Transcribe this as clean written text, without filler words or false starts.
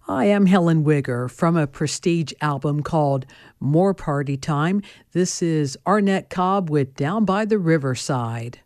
I am Helen Wigger from a Prestige album called More Party Time. This is Arnett Cobb with Down by the Riverside.